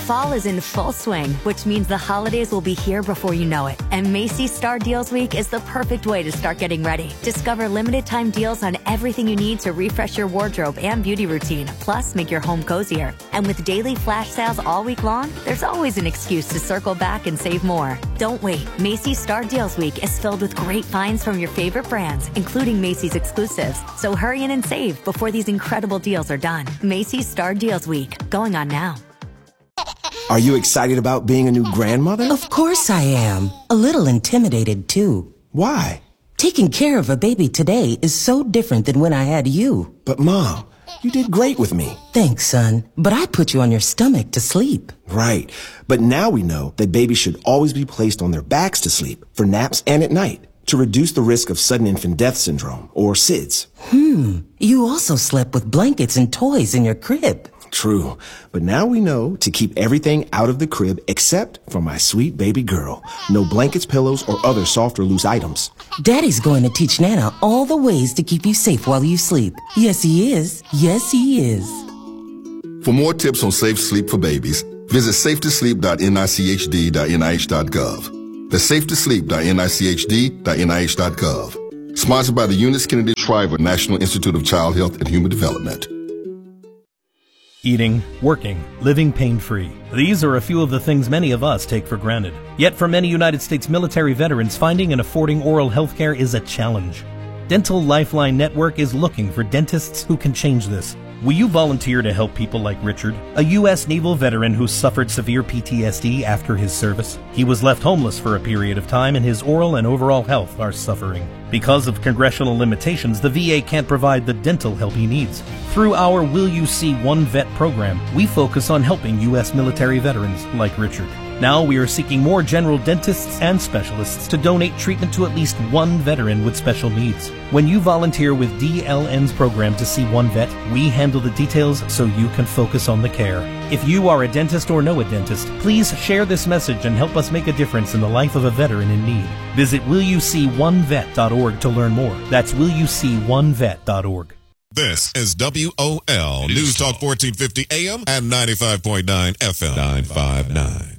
Fall is in full swing, which means the holidays will be here before you know it. And Macy's Star Deals Week is the perfect way to start getting ready. Discover limited time deals on everything you need to refresh your wardrobe and beauty routine, plus make your home cozier. And with daily flash sales all week long, there's always an excuse to circle back and save more. Don't wait. Macy's Star Deals Week is filled with great finds from your favorite brands, including Macy's exclusives. So hurry in and save before these incredible deals are done. Macy's Star Deals Week, going on now. Are you excited about being a new grandmother? Of course I am. A little intimidated, too. Why? Taking care of a baby today is so different than when I had you. But Mom, you did great with me. Thanks, son. But I put you on your stomach to sleep. Right. But now we know that babies should always be placed on their backs to sleep, for naps and at night, to reduce the risk of sudden infant death syndrome, or SIDS. You also slept with blankets and toys in your crib. True, but now we know to keep everything out of the crib except for my sweet baby girl. No blankets, pillows, or other soft or loose items. Daddy's going to teach Nana all the ways to keep you safe while you sleep. Yes, he is. Yes, he is. For more tips on safe sleep for babies, visit safetosleep.nichd.nih.gov. That's safetosleep.nichd.nih.gov. Sponsored by the Eunice Kennedy Shriver National Institute of Child Health and Human Development. Eating, working, living pain-free. These are a few of the things many of us take for granted. Yet for many United States military veterans, finding and affording oral health care is a challenge. Dental Lifeline Network is looking for dentists who can change this. Will you volunteer to help people like Richard, a U.S. naval veteran who suffered severe PTSD after his service? He was left homeless for a period of time, and his oral and overall health are suffering. Because of congressional limitations, the VA can't provide the dental help he needs. Through our Will You See One Vet program, we focus on helping U.S. military veterans like Richard. Now we are seeking more general dentists and specialists to donate treatment to at least one veteran with special needs. When you volunteer with DLN's program to see one vet, we handle the details so you can focus on the care. If you are a dentist or know a dentist, please share this message and help us make a difference in the life of a veteran in need. Visit willyouseeonevet.org to learn more. That's willyouseeonevet.org. This is WOL News Talk 1450 AM and 95.9 FM 959.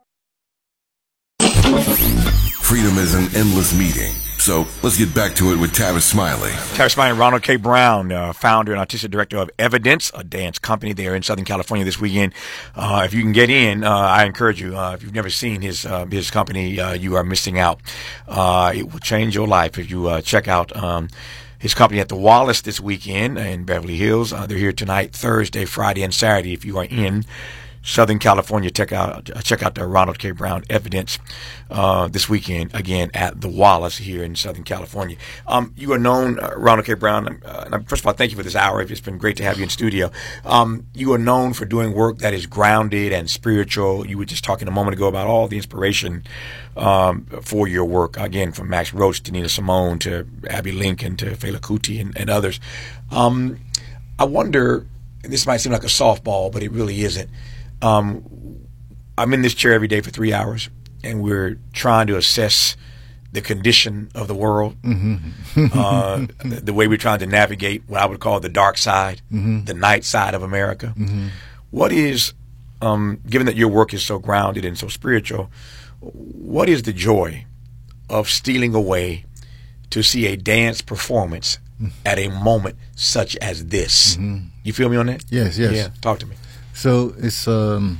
Freedom is an endless meeting. So let's get back to it with Tavis Smiley. Tavis Smiley, Ronald K. Brown, founder and artistic director of Evidence, a dance company there in Southern California this weekend. If you can get in, I encourage you. If you've never seen his company, you are missing out. It will change your life if you check out his company at the Wallace this weekend in Beverly Hills. They're here tonight, Thursday, Friday, and Saturday. If you are in Southern California, check out the Ronald K. Brown Evidence this weekend, again, at the Wallace here in Southern California. You are known, Ronald K. Brown, first of all, thank you for this hour. It's been great to have you in studio. You are known for doing work that is grounded and spiritual. You were just talking a moment ago about all the inspiration for your work, again, from Max Roach to Nina Simone to Abby Lincoln to Fela Kuti and others. I wonder, this might seem like a softball, but it really isn't. I'm in this chair every day for 3 hours, and we're trying to assess the condition of the world, the way we're trying to navigate what I would call the dark side, the night side of America. What is, given that your work is so grounded and so spiritual, what is the joy of stealing away to see a dance performance at a moment such as this? You feel me on that? Yes. Yeah, talk to me. So it's when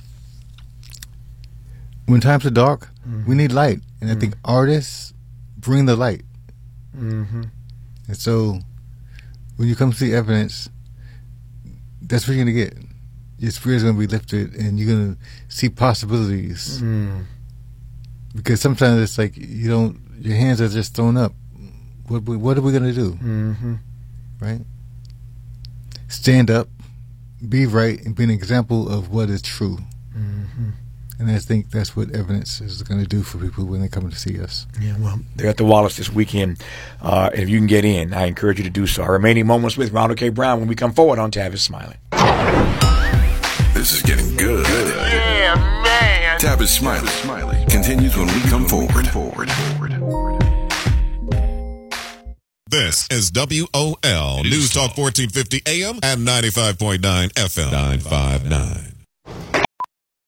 times are dark, we need light, and I think artists bring the light. And so when you come see Evidence, that's what you're gonna get. Your spirit's gonna be lifted, and you're gonna see possibilities. Because sometimes it's like your hands are just thrown up. What are we gonna do? Right? Stand up. Be right and be an example of what is true. And I think that's what Evidence is going to do for people when they come to see us. Yeah, well, they're at the Wallace this weekend. And if you can get in, I encourage you to do so. Our remaining moments with Ronald K. Brown when we come forward on Tavis Smiley. This is getting good. Yeah, man. Tavis Smiley continues when we come forward. This is WOL News Talk 1450 AM and 95.9 FM 959.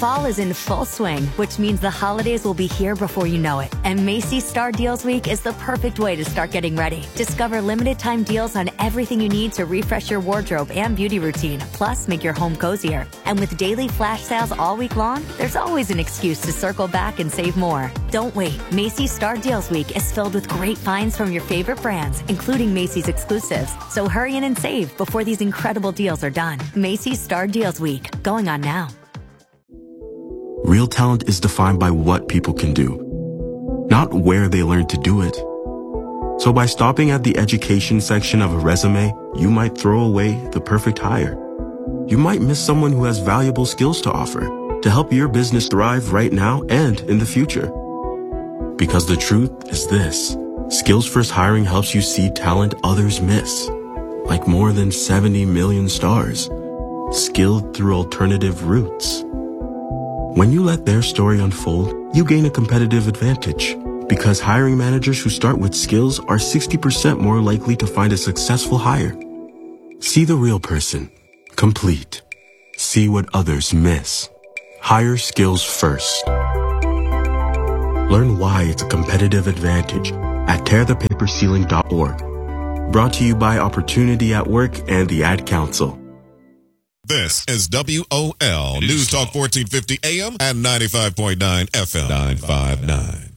Fall is in full swing, which means the holidays will be here before you know it. And Macy's Star Deals Week is the perfect way to start getting ready. Discover limited time deals on everything you need to refresh your wardrobe and beauty routine, plus make your home cozier. And with daily flash sales all week long, there's always an excuse to circle back and save more. Don't wait. Macy's Star Deals Week is filled with great finds from your favorite brands, including Macy's exclusives. So hurry in and save before these incredible deals are done. Macy's Star Deals Week, going on now. Real talent is defined by what people can do, not where they learn to do it. So by stopping at the education section of a resume, you might throw away the perfect hire. You might miss someone who has valuable skills to offer to help your business thrive right now and in the future. Because the truth is this: Skills First Hiring helps you see talent others miss, like more than 70 million stars, skilled through alternative routes. When you let their story unfold, you gain a competitive advantage, because hiring managers who start with skills are 60% more likely to find a successful hire. See the real person, complete. See what others miss. Hire skills first. Learn why it's a competitive advantage at tearthepaperceiling.org. Brought to you by Opportunity at Work and the Ad Council. This is WOL News Talk 1450 AM and 95.9 FM. 959.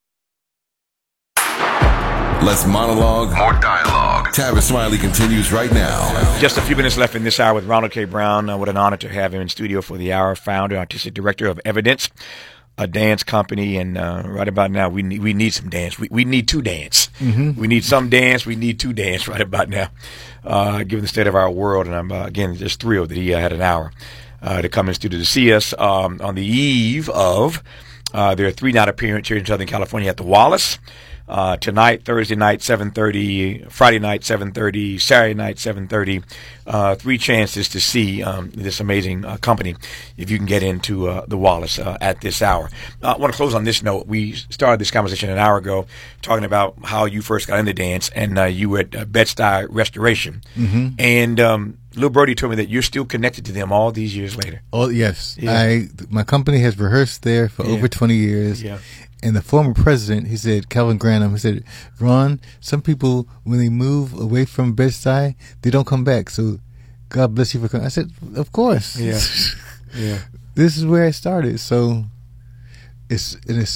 Less monologue, more dialogue. Tavis Smiley continues right now. Just a few minutes left in this hour with Ronald K. Brown. What an honor to have him in studio for the hour. Founder, artistic director of Evidence, a dance company, and right about now we need some dance. We need to dance. Mm-hmm. We need some dance. We need to dance right about now, given the state of our world. And I'm again just thrilled that he had an hour to come in studio to see us on the eve of their 3-night appearance here in Southern California at the Wallace. Tonight, Thursday night, 7:30, Friday night, 7:30, Saturday night, 7:30. 3 chances to see this amazing company if you can get into the Wallace at this hour. I want to close on this note. We started this conversation an hour ago talking about how you first got into dance, and you were at Bed-Stuy Restoration. Mm-hmm. And Lil Birdie told me that you're still connected to them all these years later. Oh, yes. Yeah. My company has rehearsed there for over 20 years. Yeah. And the former president, he said, Calvin Granham, he said, Ron, some people, when they move away from Bed-Stuy, they don't come back. So God bless you for coming. I said, of course. Yeah. Yeah. This is where I started. So it's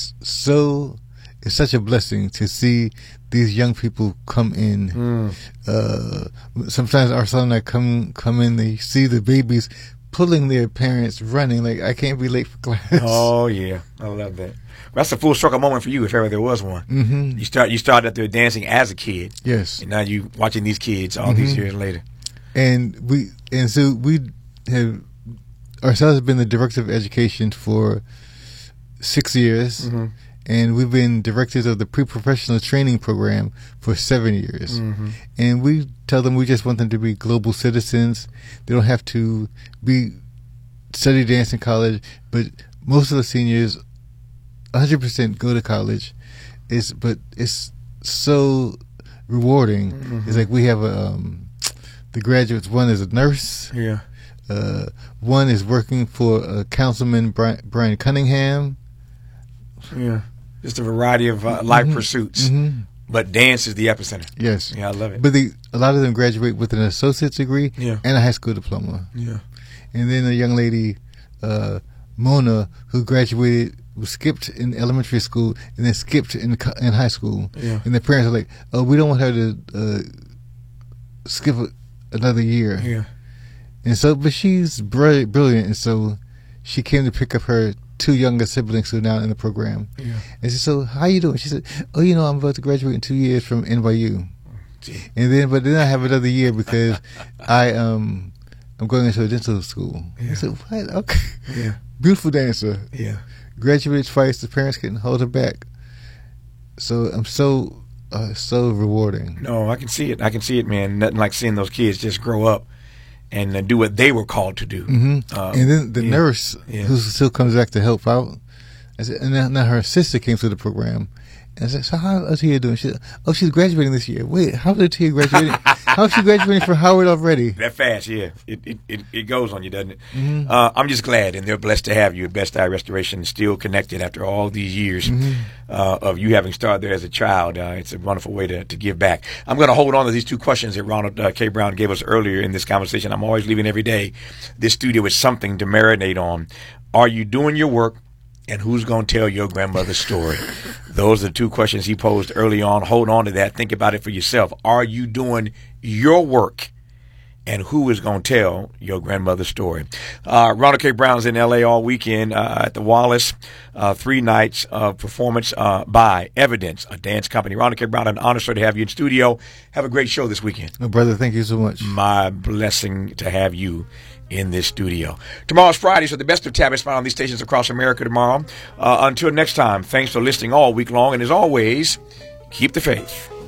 such a blessing to see these young people come in. Sometimes our son and I come in, they see the babies pulling their parents, running like, I can't be late for class. Oh yeah, I love that. Well, that's a full circle moment for you, if ever there was one. Mm-hmm. You started out there dancing as a kid, yes, and now you watching these kids all these years later. And so we have ourselves been the director of education for 6 years, and we've been directors of the pre-professional training program for 7 years. And we tell them we just want them to be global citizens. They don't have to study dance in college, but most of the seniors 100% go to college. But it's so rewarding. It's like we have the graduates. One is a nurse. Yeah. One is working for Councilman Brian Cunningham. Yeah. Just a variety of life pursuits. But dance is the epicenter. Yes. Yeah, I love it. But a lot of them graduate with an associate's degree and a high school diploma. Yeah. And then a young lady, Mona, who graduated, was skipped in elementary school and then skipped in high school. Yeah. And their parents are like, oh, we don't want her to skip another year. Yeah. And so, but she's brilliant. And so she came to pick up her 2 younger siblings who are now in the program. Yeah. And she said, so how you doing? She said, oh, I'm about to graduate in 2 years from NYU. And then I have another year because I'm going into a dental school. Yeah. I said, what? Okay. Yeah. Beautiful dancer. Yeah. Graduated twice. The parents couldn't hold her back. So I'm so rewarding. No, I can see it. I can see it, man. Nothing like seeing those kids just grow up and do what they were called to do. And then the nurse who still comes back to help out. I said, and now her sister came through the program. And I said, so how is Tia doing? She said, oh, she's graduating this year. Wait, how is Tia graduating? How's she graduating from Howard already? That fast, yeah. It goes on you, doesn't it? Mm-hmm. I'm just glad, and they're blessed to have you at Best Eye Restoration, still connected after all these years of you having started there as a child. It's a wonderful way to give back. I'm going to hold on to these two questions that Ronald K. Brown gave us earlier in this conversation. I'm always leaving every day this studio with something to marinate on. Are you doing your work? And who's going to tell your grandmother's story? Those are the two questions he posed early on. Hold on to that. Think about it for yourself. Are you doing your work? And who is going to tell your grandmother's story? Ronald K. Brown's in L.A. all weekend at the Wallace. 3 nights of performance by Evidence, a dance company. Ronald K. Brown, an honor, sir, to have you in studio. Have a great show this weekend. Oh, brother, thank you so much. My blessing to have you in this studio. Tomorrow's Friday, so the best of Tab is found on these stations across America tomorrow. Until next time, thanks for listening all week long. And as always, keep the faith.